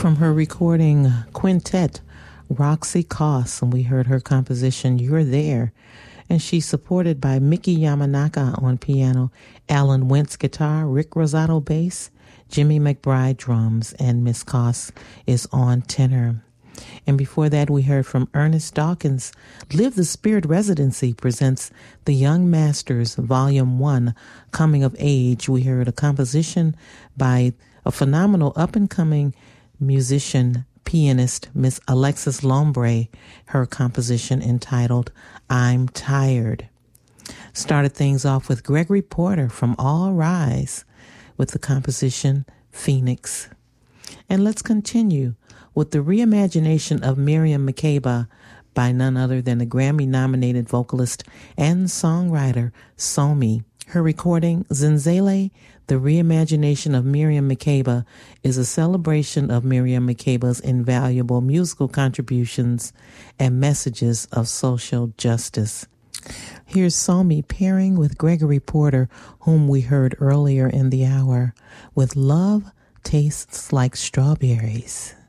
From her recording Quintet, Roxy Koss, and we heard her composition You're There. And she's supported by Mickey Yamanaka on piano, Alan Wentz guitar, Rick Rosato bass, Jimmy McBride drums, and Miss Koss is on tenor. And before that, we heard from Ernest Dawkins. Live the Spirit Residency presents The Young Masters, Volume 1, Coming of Age. We heard a composition by a phenomenal up-and-coming musician, pianist, Miss Alexis Lombre, her composition entitled I'm Tired. Started things off with Gregory Porter from All Rise with the composition Phoenix. And let's continue with the reimagination of Miriam Makeba by none other than the Grammy-nominated vocalist and songwriter Somi. Her recording, Zenzele, the reimagination of Miriam Makeba, is a celebration of Miriam Makeba's invaluable musical contributions and messages of social justice. Here's Somi pairing with Gregory Porter, whom we heard earlier in the hour, with Love Tastes Like Strawberries.